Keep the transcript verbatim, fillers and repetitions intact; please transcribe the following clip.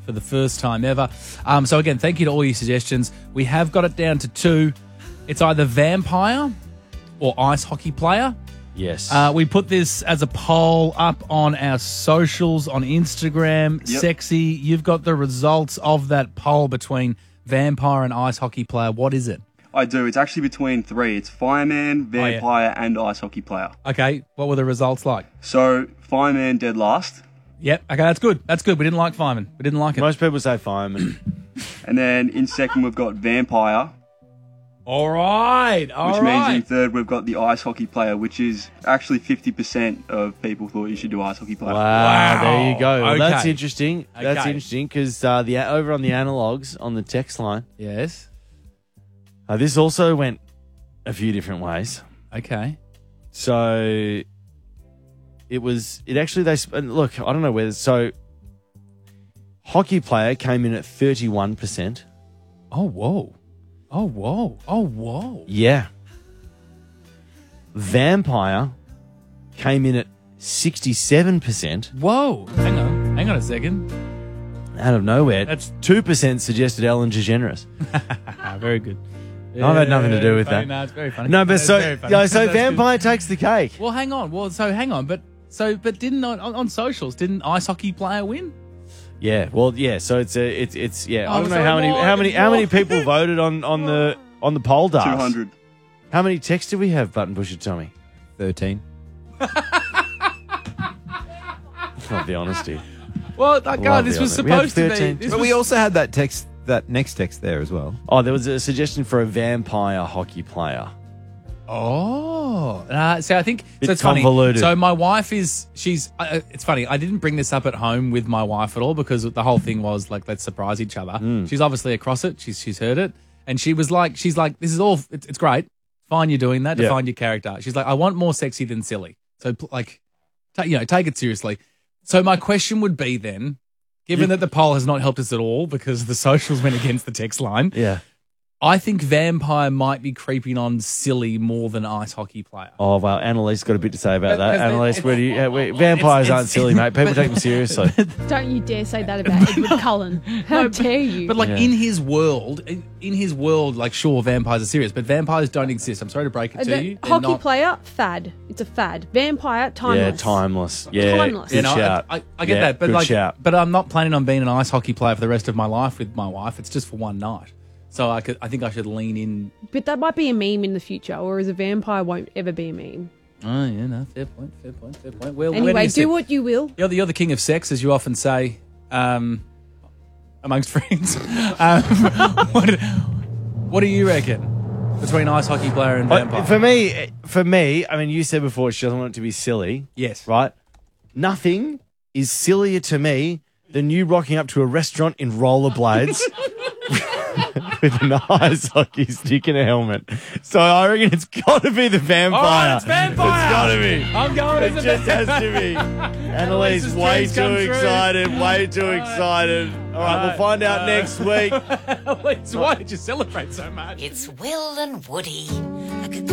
for the first time ever. Um, so again, thank you to all your suggestions. We have got it down to two. It's either vampire or ice hockey player. Yes. Uh, we put this as a poll up on our socials, on Instagram. Yep. Sexy, you've got the results of that poll between vampire and ice hockey player. What is it? I do. It's actually between three. It's fireman, vampire, and ice hockey player. Okay, what were the results like? So fireman dead last, Yep, okay, that's good. That's good. We didn't like fireman. We didn't like it. Most people say fireman. and then in second we've got vampire, All right, all which right. means in third we've got the ice hockey player, which is actually fifty percent of people thought you should do ice hockey player. Wow, Wow. there you go. Well, Okay. That's interesting. That's Okay. interesting because uh, the over on the analogs on the text line, Yes. uh, this also went a few different ways. Okay. So it was. It actually they sp- and look. I don't know whether so. Hockey player came in at thirty-one percent. Oh, whoa. Oh, whoa. Oh, whoa. Yeah. Vampire came in at sixty-seven percent. Whoa. Hang on. Hang on a second. Out of nowhere, That's- two percent suggested Ellen DeGeneres. Ah, very good. I've had nothing to do with Funny. that. No, it's very funny. No, but It's so very funny. yeah, so That's good. vampire takes the cake. Well, hang on. Well, so hang on. But so, but didn't on, on socials, didn't ice hockey player win? Yeah, well, yeah. So it's a, it's it's yeah. I Oh, don't know so how many more, how many it's how many more. people voted on on the on the poll, Dars? Two hundred. How many texts did we have, Button Pusher Tommy? thirteen. Not the honesty. Well, like, God, Love this the was honour. We had supposed to be. thirteen. This But was, we also had that text, that next text there as well. Oh, there was a suggestion for a vampire hockey player. Oh, uh, so I think Bit so. It's funny. convoluted. So my wife is she's. Uh, it's funny. I didn't bring this up at home with my wife at all because the whole thing was like let's surprise each other. Hmm. She's obviously across it. She's she's heard it, and she was like, she's like, this is all. It's, it's great. Fine, you're doing that. Yeah. Define your character. She's like, I want more sexy than silly. So pl- like, ta- you know, take it seriously. So my question would be then, given that the poll has not helped us at all because the socials went against the text line. Yeah. I think vampire might be creeping on silly more than ice hockey player. Oh wow, Annalise got a bit to say about that. Because they- Annalise, where do you? Uh, wait, vampires it's- aren't silly, mate. People take them seriously. Don't you dare say that about Edward Cullen. How dare you? But like Yeah. in his world, in, in his world, like sure, vampires are serious, but vampires don't exist. I'm sorry to break it Uh, to the you. They're hockey not- player, fad. It's a fad. Vampire, timeless. Yeah, timeless. Yeah, Timeless. good You know, shout. I, I, I get Yeah, that, but good like, shout. but I'm not planning on being an ice hockey player for the rest of my life with my wife. It's just for one night, so I could, I think I should lean in. But that might be a meme in the future, whereas a vampire won't ever be a meme. Oh yeah, no, fair point, fair point, fair point. Well, where Anyway, you do sit? what you will. You're the, you're the king of sex, as you often say, um, amongst friends. um, what, what do you reckon between ice hockey player and But vampire? for me, for me, I mean, you said before she doesn't want it to be silly, yes, right? Nothing is sillier to me than you rocking up to a restaurant in rollerblades with an ice hockey stick and a helmet. So I reckon it's got to be the vampire. All right, it's vampire. It's got to be. I'm going It as a just has vampire. to be. Annalise, Annalise's way dreams too come true. excited. Way too excited. All right, we'll find out uh, next week. Why did you celebrate so much? It's Will and Woody.